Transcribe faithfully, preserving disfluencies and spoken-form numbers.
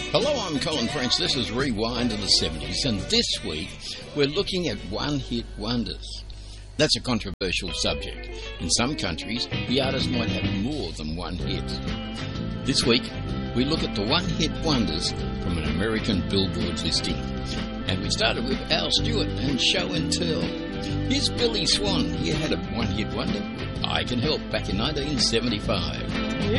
Hello, I'm Colin French. This is Rewind to the seventies, and this week we're looking at one-hit wonders. That's a controversial subject. In some countries, the artist might have more than one hit. This week, we look at the one-hit wonders from an American Billboard listing. And we started with Al Stewart and Show and Tell. Here's Billy Swan. He had a one-hit wonder, I Can Help, back in nineteen seventy-five.